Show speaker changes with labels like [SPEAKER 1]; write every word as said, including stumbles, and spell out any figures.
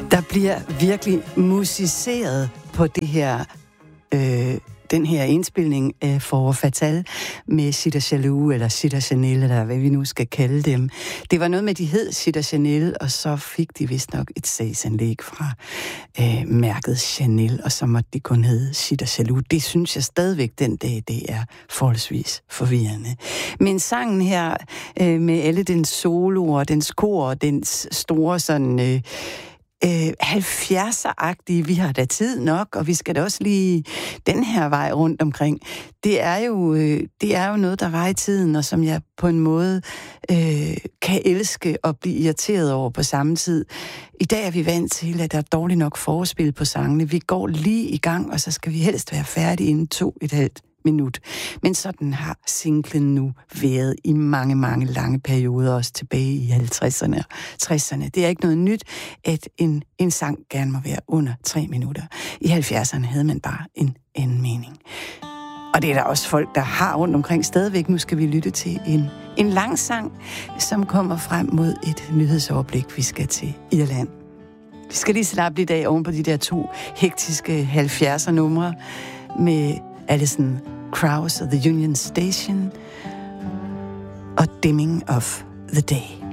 [SPEAKER 1] Der bliver virkelig musiceret på det her, øh, den her indspilning af For Fatal med Sid & Jaloux, eller Sid & Chanel, eller hvad vi nu skal kalde dem. Det var noget med, de hed Sid & Chanel, og så fik de vist nok et sagsanlæg fra øh, mærket Chanel, og så måtte de kun hedde Sid & Jaloux. Det synes jeg stadigvæk den dag, det er forholdsvis forvirrende. Men sangen her, øh, med alle dens soloer, dens kor, dens store sådan... Øh, Øh, halvfjerdser-agtige, vi har da tid nok, og vi skal da også lige den her vej rundt omkring. Det er jo, øh, det er jo noget, der var i tiden, og som jeg på en måde øh, kan elske og blive irriteret over på samme tid. I dag er vi vant til, at der er dårligt nok forspil på sangene. Vi går lige i gang, og så skal vi helst være færdige inden to et halvt minut. Men sådan har singlen nu været i mange, mange lange perioder, også tilbage i halvtredserne og tresserne. Det er ikke noget nyt, at en, en sang gerne må være under tre minutter. I halvfjerdserne havde man bare en anden mening. Og det er der også folk, der har rundt omkring stadigvæk. Nu skal vi lytte til en, en lang sang, som kommer frem mod et nyhedsoverblik, vi skal til Irland. Vi skal lige slappe lidt af oven på de der to hektiske halvfjerdser numre med Alison Krauss og The Union Station og Dimming of the Day.